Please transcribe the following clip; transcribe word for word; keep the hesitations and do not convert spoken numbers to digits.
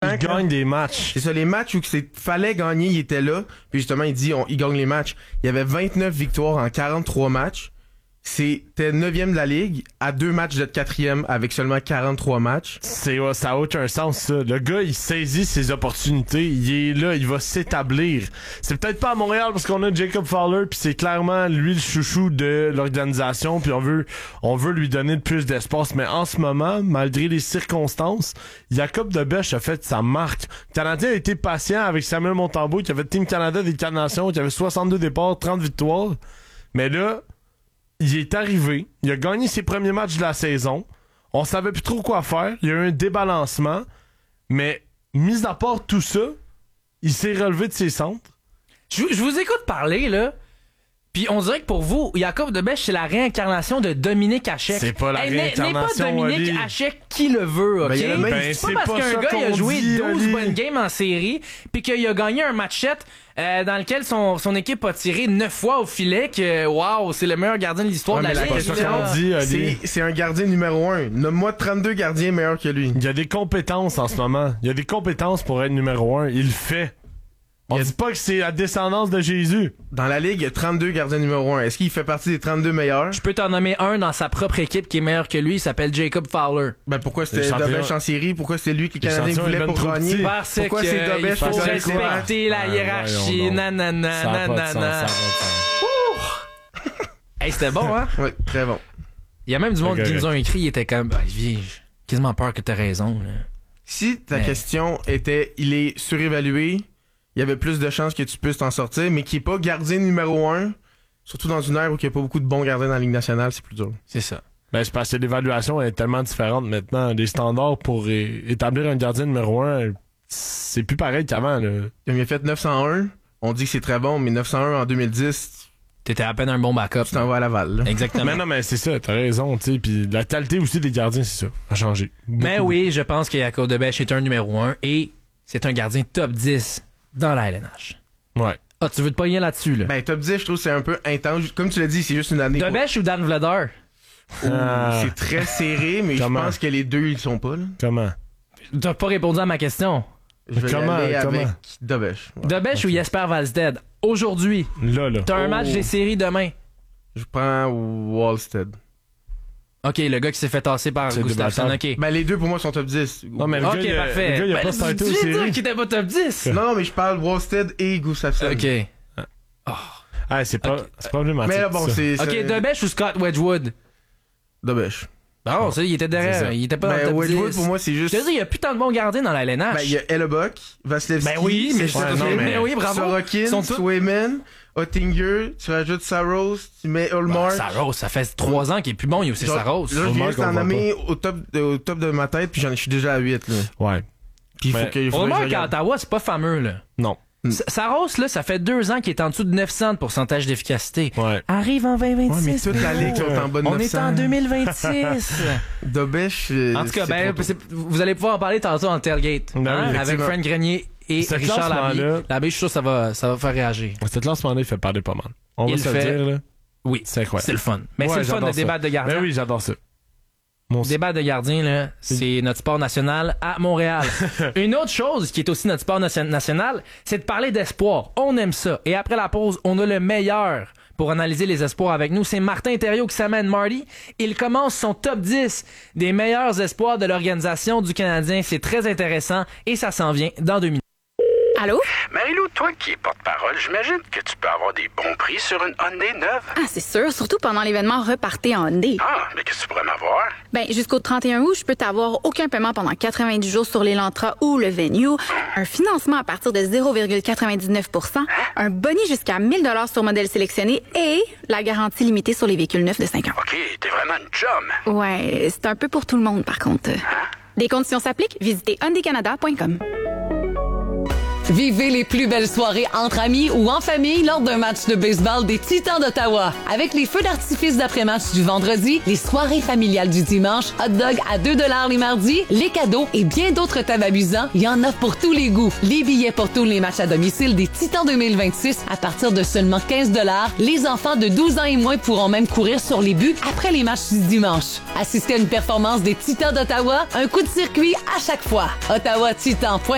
il gagne des matchs. C'est ça, les matchs où il fallait gagner, il était là. Puis justement, il dit, on, il gagne les matchs. Il y avait vingt-neuf victoires en quarante-trois matchs. C'était neuvième de la ligue, à deux matchs d'être quatrième avec seulement quarante-trois matchs. C'est, ça a aucun sens, ça. Le gars, il saisit ses opportunités. Il est là, il va s'établir. C'est peut-être pas à Montréal parce qu'on a Jacob Fowler, puis c'est clairement lui le chouchou de l'organisation, puis on veut, on veut lui donner de plus d'espace. Mais en ce moment, malgré les circonstances, Jacob Debesch a fait sa marque. Le Canadien a été patient avec Samuel Montembeault, qui avait Team Canada des quatre nations, qui avait soixante-deux départs, trente victoires. Mais là, il est arrivé, il a gagné ses premiers matchs de la saison, on savait plus trop quoi faire, il y a eu un débalancement, mais mis à part tout ça, il s'est relevé de ses centres. Je, je vous écoute parler, là, puis on dirait que pour vous, Jacob Debesch, c'est la réincarnation de Dominique Hachek. C'est pas la hey, réincarnation, n'est pas Dominique Oli. Hachek qui le veut, OK? Ben, ben, c'est, c'est pas parce pas qu'un ça gars il a qu'on joué dit, douze Oli. bonnes games en série, puis qu'il a gagné un match-set euh, dans lequel son, son équipe a tiré neuf fois au filet, que waouh, c'est le meilleur gardien de l'histoire Ouais, de mais la la ligue. question là. qu'on dit, Oli. C'est, c'est un gardien numéro un. Nomme-moi trente-deux gardiens meilleurs que lui. Il y a des compétences en ce moment. Il y a des compétences pour être numéro un. Il le fait. On Il y a- dit pas que c'est la descendance de Jésus. Dans la ligue, il y a trente-deux gardiens numéro un. Est-ce qu'il fait partie des trente-deux meilleurs? Je peux t'en nommer un dans sa propre équipe qui est meilleur que lui, il s'appelle Jacob Fowler. Ben pourquoi c'était Les champions- Debesch en série? Pourquoi c'est lui que le Les Canadien champions, voulait ils pour donnent trop gagner? petit. Parce Pourquoi que c'est il Debesch faut pour gagner ses matchs? respecter la Ouais, hiérarchie, voyons donc. nanana, Ça a pas de sens, ça a nanana. pas de sens. Hey, c'était bon, hein? Ouais, très bon. Il y a même du monde C'est qui correct. nous ont écrit, il était comme, ah, viens, j'ai quasiment peur que t'aies raison, là. Si ta Mais- question était, il est surévalué, il y avait plus de chances que tu puisses t'en sortir, mais qui est pas gardien numéro un, surtout dans une ère où il n'y a pas beaucoup de bons gardiens dans la Ligue nationale, c'est plus dur. C'est ça. Ben, c'est parce que l'évaluation est tellement différente maintenant. Les standards pour é- établir un gardien numéro un, c'est plus pareil qu'avant, là. Il a fait neuf cent un, on dit que c'est très bon, mais neuf cent un en deux mille dix, T'étais à peine un bon backup. tu t'en vas à Laval. Là. Exactement. Mais non, mais c'est ça, t'as raison, tu sais. Puis la qualité aussi des gardiens, c'est ça, a changé. Mais Beaucoup. oui, je pense que Jacob Debesch est un numéro un et c'est un gardien top dix dans la L N H. Ouais. Ah, tu veux te pogner là-dessus, là? Ben, top dix, je trouve que c'est un peu intense. Comme tu l'as dit, c'est juste une année. Debesch ou Dan Vladar? Ouh, Ah. C'est très serré, mais je Comment? pense que les deux, ils sont pas, là. Comment? T'as pas répondu à ma question. Je vais Comment, aller comment? avec Debesch. Ouais. Debesch ou Jesper Valsted? Aujourd'hui, Là, là. t'as un Oh. match des séries demain. Je prends Wallstead. OK, le gars qui s'est fait tasser par C'est Gustafsson, débattable. OK. Ben, les deux, pour moi, sont top dix. Non, mais le OK, gars, il a- parfait. le gars, il a Ben, pas starté tu aux viens de dire séries. qu'il était pas top dix. Non, non, mais je parle Wallstead et Gustafsson. OK. Ah, c'est pas, c'est problématique. Mais là, bon, ça. c'est... OK, c'est- Debesch ou Scott Wedgwood? Debesch. Non, ça, il était C'est derrière. ça. Il était pas dans le Ben, top Wedgwood, dix. pour moi, c'est Je juste... te dis, il y a plus tant de bons gardiens dans la L N H. Ben, il y a Hellebuck, Vasilevski, Ben oui, mais Seth je- non, Jones, mais- mais oui, bravo. Sorokin, Ils sont tous- Swayman, Oettinger, tu rajoutes Saros, tu mets Ulmark. Saros, ça fait trois ans qu'il est plus bon, il y a aussi Genre, Saros. Là, je Ulmark, viens juste on d'en voit nommer au top, de, au top de ma tête, puis j'en je suis déjà à huit, là. Ouais. Puis il faut Mais- que, il faut que je Ulmark à regarde. Ottawa, c'est pas fameux, là. Non. S- Saros, là, ça fait deux ans qu'il est en dessous de neuf cents de pourcentage d'efficacité. Ouais. Arrive en vingt vingt-six. Ouais, mais toute la ligue sont en bas de On neuf est cents. en deux mille vingt-six. Debesch, euh, En tout cas, c'est ben, trop tôt. c'est- vous allez pouvoir en parler tantôt en tailgate. Ben oui, hein, avec effectivement. Frank Grenier et Ce Richard Labbé. classement-là- Labbé, je suis sûr que ça va, ça va faire réagir. Cet lancement-là, il fait parler pas mal. On Il va se le fait- dire, là. Oui, C'est incroyable. c'est le fun. Mais Ouais, c'est le fun j'adore de ça. débattre de gardien. Ben oui, j'adore ça. Mon Débat de gardien, là, c'est notre sport national à Montréal. Une autre chose qui est aussi notre sport nation- national, c'est de parler d'espoir. On aime ça. Et après la pause, on a le meilleur pour analyser les espoirs avec nous. C'est Martin Thériault qui s'amène Marty. Il commence son top dix des meilleurs espoirs de l'organisation du Canadien. C'est très intéressant et ça s'en vient dans deux minutes. Allô? Marie-Lou, toi qui es porte-parole, j'imagine que tu peux avoir des bons prix sur une Hyundai neuve. Ah, c'est sûr, surtout pendant l'événement Repartez en Hyundai. Ah, mais qu'est-ce que tu pourrais m'avoir? Ben, jusqu'au trente et un août, je peux t'avoir aucun paiement pendant quatre-vingt-dix jours sur l'Elantra ou le Venue, un financement à partir de zéro virgule quatre-vingt-dix-neuf pour cent, un boni jusqu'à mille dollars sur modèle sélectionné et la garantie limitée sur les véhicules neufs de cinq ans. OK, t'es vraiment une chum. Ouais, c'est un peu pour tout le monde, par contre. Des conditions s'appliquent, visitez hyundai canada point com. Vivez les plus belles soirées entre amis ou en famille lors d'un match de baseball des Titans d'Ottawa. Avec les feux d'artifice d'après-match du vendredi, les soirées familiales du dimanche, hot dog à deux dollars les mardis, les cadeaux et bien d'autres tables amusants, il y en a pour tous les goûts. Les billets pour tous les matchs à domicile des Titans deux mille vingt-six à partir de seulement quinze dollars. Les enfants de douze ans et moins pourront même courir sur les buts après les matchs du dimanche. Assistez à une performance des Titans d'Ottawa, un coup de circuit à chaque fois. Ottawa Titan point com